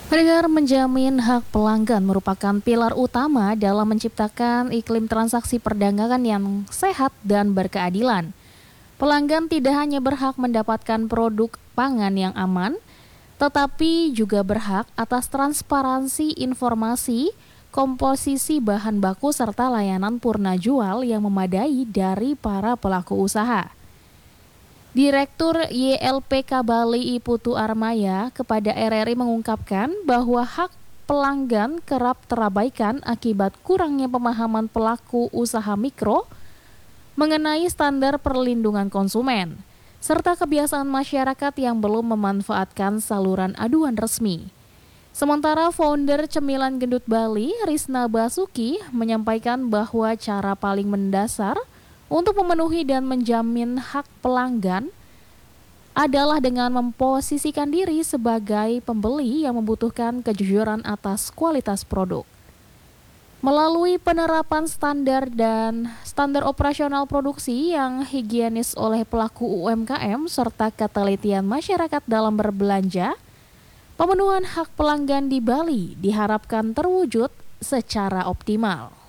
Pendengar, menjamin hak pelanggan merupakan pilar utama dalam menciptakan iklim transaksi perdagangan yang sehat dan berkeadilan. Pelanggan tidak hanya berhak mendapatkan produk pangan yang aman, tetapi juga berhak atas transparansi informasi, komposisi bahan baku serta layanan purna jual yang memadai dari para pelaku usaha. Direktur YLPK Bali I Putu Armaya kepada RRI mengungkapkan bahwa hak pelanggan kerap terabaikan akibat kurangnya pemahaman pelaku usaha mikro mengenai standar perlindungan konsumen, serta kebiasaan masyarakat yang belum memanfaatkan saluran aduan resmi. Sementara founder Cemilan Gendut Bali, Risna Basuki, menyampaikan bahwa cara paling mendasar untuk memenuhi dan menjamin hak pelanggan adalah dengan memposisikan diri sebagai pembeli yang membutuhkan kejujuran atas kualitas produk. Melalui penerapan standar operasional produksi yang higienis oleh pelaku UMKM serta ketelitian masyarakat dalam berbelanja, pemenuhan hak pelanggan di Bali diharapkan terwujud secara optimal.